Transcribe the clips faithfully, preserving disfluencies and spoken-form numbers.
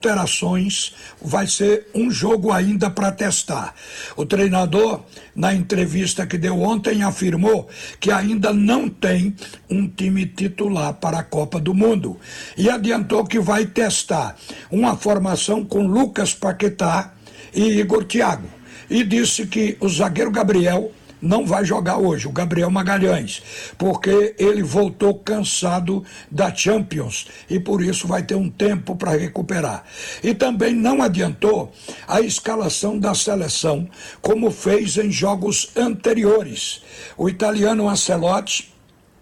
alterações, vai ser um jogo ainda para testar. O treinador, na entrevista que deu ontem, afirmou que ainda não tem um time titular para a Copa do Mundo e adiantou que vai testar uma formação com Lucas Paquetá e Igor Thiago. E disse que o zagueiro Gabriel não vai jogar hoje, o Gabriel Magalhães, porque ele voltou cansado da Champions e por isso vai ter um tempo para recuperar. E também não adiantou a escalação da seleção, como fez em jogos anteriores. O italiano Ancelotti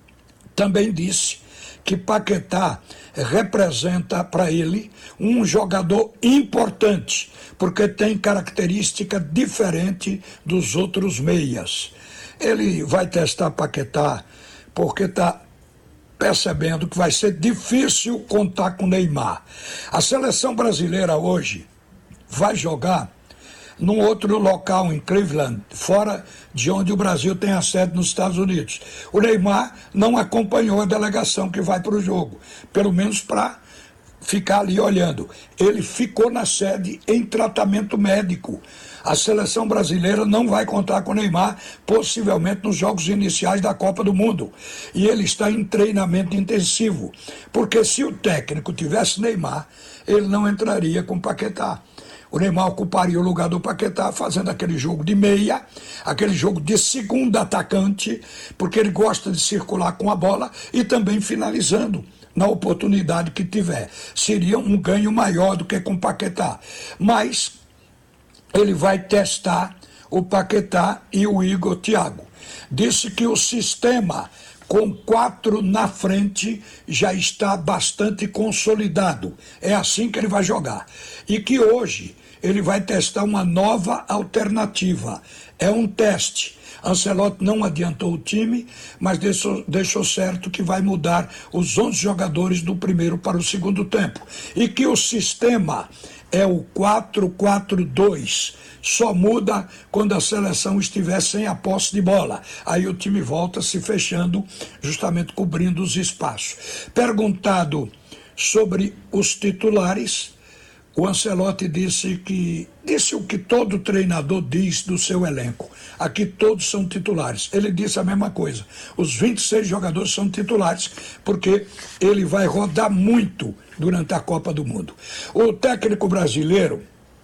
também disse que Paquetá representa para ele um jogador importante, porque tem característica diferente dos outros meias. Ele vai testar Paquetá porque está percebendo que vai ser difícil contar com Neymar. A seleção brasileira hoje vai jogar num outro local em Cleveland, fora de onde o Brasil tem a sede nos Estados Unidos. O Neymar não acompanhou a delegação que vai para o jogo, pelo menos para ficar ali olhando. Ele ficou na sede em tratamento médico. A seleção brasileira não vai contar com o Neymar, possivelmente nos jogos iniciais da Copa do Mundo. E ele está em treinamento intensivo, porque se o técnico tivesse Neymar, ele não entraria com Paquetá. O Neymar ocuparia o lugar do Paquetá, fazendo aquele jogo de meia, aquele jogo de segundo atacante, porque ele gosta de circular com a bola e também finalizando na oportunidade que tiver. Seria um ganho maior do que com o Paquetá. Mas ele vai testar o Paquetá e o Igor Thiago. Disse que o sistema com quatro na frente já está bastante consolidado. É assim que ele vai jogar. E que hoje ele vai testar uma nova alternativa. É um teste. Ancelotti não adiantou o time, mas deixou, deixou certo que vai mudar os onze jogadores do primeiro para o segundo tempo. E que o sistema é o quatro quatro dois. Só muda quando a seleção estiver sem a posse de bola. Aí o time volta se fechando, justamente cobrindo os espaços. Perguntado sobre os titulares, o Ancelotti disse que disse o que todo treinador diz do seu elenco. Aqui todos são titulares. Ele disse a mesma coisa. Os vinte e seis jogadores são titulares, porque ele vai rodar muito durante a Copa do Mundo. O técnico brasileiro,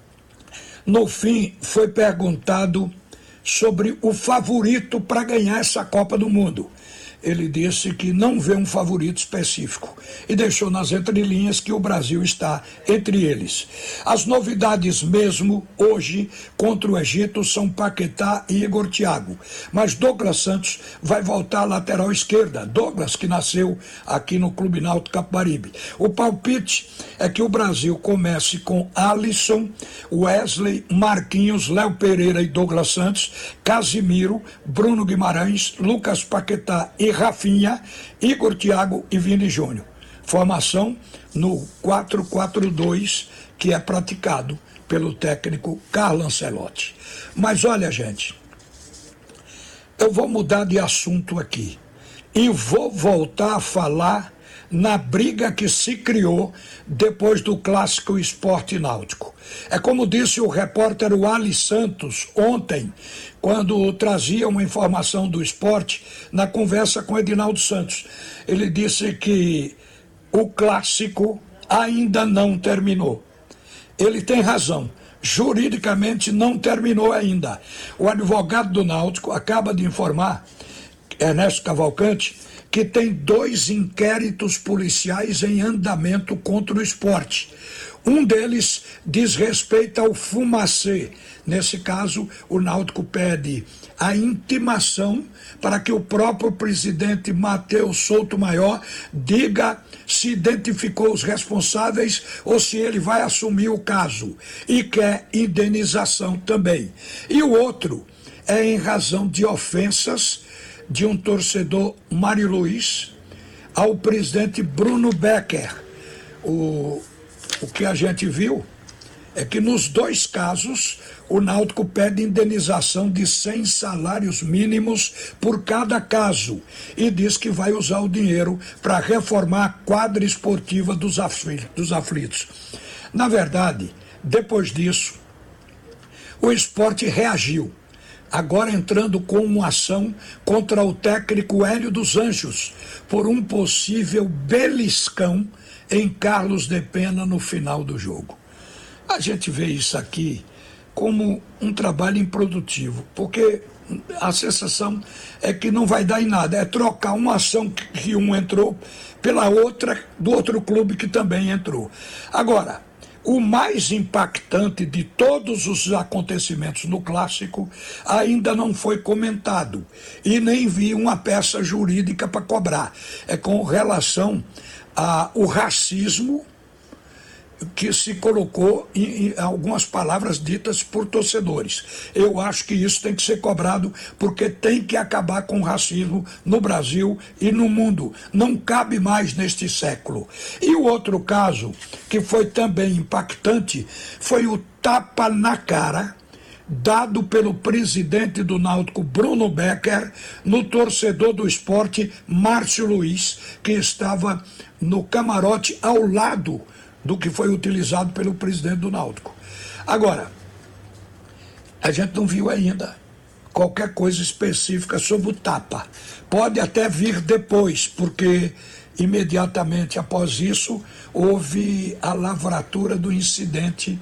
no fim, foi perguntado sobre o favorito para ganhar essa Copa do Mundo. Ele disse que não vê um favorito específico e deixou nas entrelinhas que o Brasil está entre eles. As novidades mesmo hoje contra o Egito são Paquetá e Igor Thiago, mas Douglas Santos vai voltar à lateral esquerda. Douglas, que nasceu aqui no Clube Náutico Capibaribe. O palpite é que o Brasil comece com Alisson, Wesley, Marquinhos, Léo Pereira e Douglas Santos, Casimiro, Bruno Guimarães, Lucas Paquetá e Rafinha, Igor Thiago e Vini Júnior. Formação no quatro quatro dois, que é praticado pelo técnico Carlo Ancelotti. Mas olha, gente, eu vou mudar de assunto aqui e vou voltar a falar na briga que se criou depois do clássico Esporte Náutico. É como disse o repórter Wally Santos ontem, quando trazia uma informação do esporte na conversa com Edinaldo Santos. Ele disse que o clássico ainda não terminou. Ele tem razão. Juridicamente não terminou ainda. O advogado do Náutico acaba de informar, Ernesto Cavalcante, que tem dois inquéritos policiais em andamento contra o esporte. Um deles diz respeito ao Fumacê. Nesse caso, o Náutico pede a intimação para que o próprio presidente Matheus Souto Maior diga se identificou os responsáveis ou se ele vai assumir o caso. E quer indenização também. E o outro é em razão de ofensas de um torcedor, Mário Luiz, ao presidente Bruno Becker. O, o que a gente viu é que nos dois casos o Náutico pede indenização de cem salários mínimos por cada caso e diz que vai usar o dinheiro para reformar a quadra esportiva dos aflitos. Na verdade, depois disso, o Sport reagiu, agora entrando com uma ação contra o técnico Hélio dos Anjos, por um possível beliscão em Carlos de Pena no final do jogo. A gente vê isso aqui como um trabalho improdutivo, porque a sensação é que não vai dar em nada, é trocar uma ação que um entrou pela outra do outro clube que também entrou. Agora, o mais impactante de todos os acontecimentos no Clássico ainda não foi comentado e nem vi uma peça jurídica para cobrar. É com relação ao racismo que se colocou em, em algumas palavras ditas por torcedores. Eu acho que isso tem que ser cobrado, porque tem que acabar com o racismo no Brasil e no mundo. Não cabe mais neste século. E o outro caso, que foi também impactante, foi o tapa na cara dado pelo presidente do Náutico, Bruno Becker, no torcedor do Sport, Márcio Luiz, que estava no camarote ao lado do que foi utilizado pelo presidente do Náutico. Agora, a gente não viu ainda qualquer coisa específica sobre o tapa. Pode até vir depois, porque imediatamente após isso houve a lavratura do incidente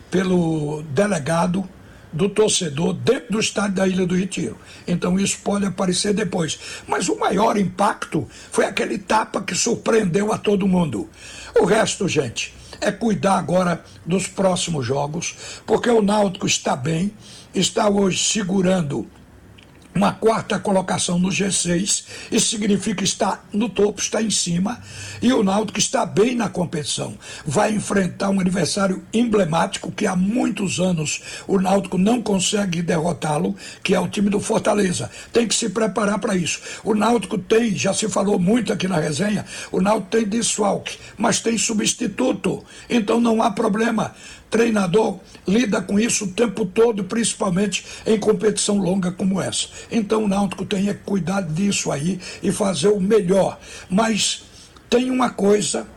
pelo delegado do torcedor dentro do estádio da Ilha do Retiro. Então isso pode aparecer depois. Mas o maior impacto foi aquele tapa que surpreendeu a todo mundo. O resto, gente, é cuidar agora dos próximos jogos, porque o Náutico está bem, está hoje segurando uma quarta colocação no G seis, isso significa estar no topo, está em cima, e o Náutico está bem na competição. Vai enfrentar um adversário emblemático que há muitos anos o Náutico não consegue derrotá-lo, que é o time do Fortaleza. Tem que se preparar para isso. O Náutico tem, já se falou muito aqui na resenha, o Náutico tem desfalque, mas tem substituto, então não há problema. Treinador lida com isso o tempo todo, principalmente em competição longa como essa. Então o Náutico tem que cuidar disso aí e fazer o melhor. Mas tem uma coisa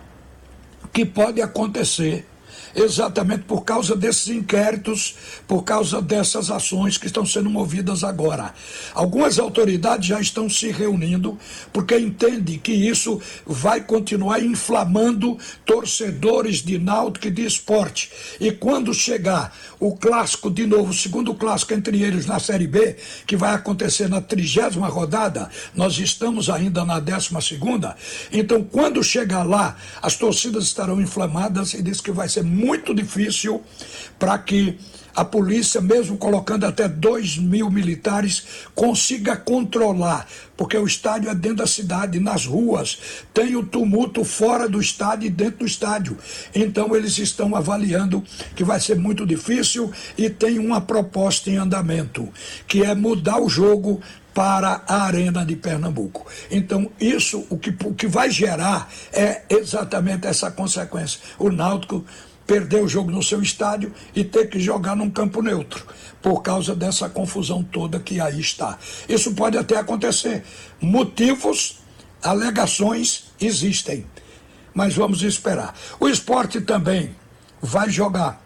que pode acontecer exatamente por causa desses inquéritos, por causa dessas ações que estão sendo movidas agora. Algumas autoridades já estão se reunindo porque entendem que isso vai continuar inflamando torcedores de Náutico e de Sport. E quando chegar o clássico de novo, o segundo clássico entre eles na Série B, que vai acontecer na trigésima rodada, nós estamos ainda na décima segunda, então quando chegar lá, as torcidas estarão inflamadas e diz que vai ser muito difícil para que a polícia, mesmo colocando até dois mil militares, consiga controlar, porque o estádio é dentro da cidade, nas ruas, tem o tumulto fora do estádio e dentro do estádio. Então eles estão avaliando que vai ser muito difícil e tem uma proposta em andamento, que é mudar o jogo para a Arena de Pernambuco. Então isso, o que, o que vai gerar é exatamente essa consequência. O Náutico perder o jogo no seu estádio e ter que jogar num campo neutro, por causa dessa confusão toda que aí está. Isso pode até acontecer. Motivos, alegações existem, mas vamos esperar. O Sport também vai jogar,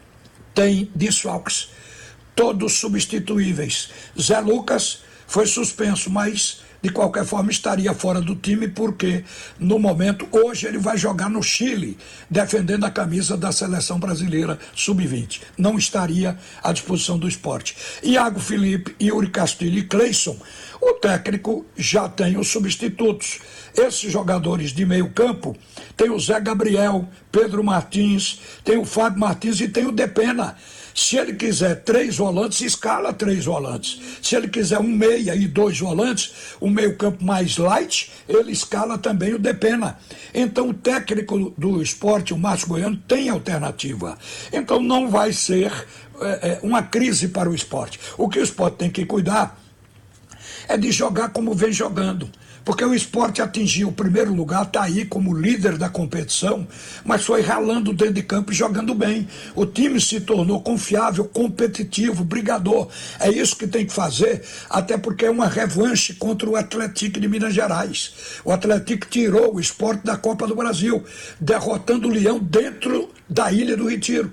tem desfalques, todos substituíveis. Zé Lucas foi suspenso, mas de qualquer forma estaria fora do time, porque no momento, hoje ele vai jogar no Chile, defendendo a camisa da seleção brasileira sub vinte. Não estaria à disposição do Sport. Iago Felipe, Yuri Castilho e Cleison, o técnico já tem os substitutos. Esses jogadores de meio campo, tem o Zé Gabriel, Pedro Martins, tem o Fábio Martins e tem o Depena. Se ele quiser três volantes, escala três volantes. Se ele quiser um meia e dois volantes, um meio campo mais light, ele escala também o Depena. Então o técnico do Sport, o Márcio Goiano, tem alternativa. Então não vai ser é, uma crise para o Sport. O que o Sport tem que cuidar é de jogar como vem jogando. Porque o Sport atingiu o primeiro lugar, está aí como líder da competição, mas foi ralando dentro de campo e jogando bem. O time se tornou confiável, competitivo, brigador. É isso que tem que fazer, até porque é uma revanche contra o Atlético de Minas Gerais. O Atlético tirou o Sport da Copa do Brasil, derrotando o Leão dentro da Ilha do Retiro.